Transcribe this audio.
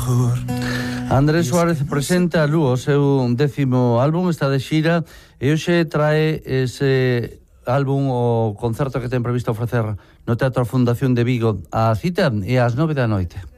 Andrés Suárez presenta a Lu o seu 10º álbum, está de xira, e hoxe trae ese álbum o concerto que ten previsto ofrecer no Teatro Fundación de Vigo. A cita é ás 9 da noite.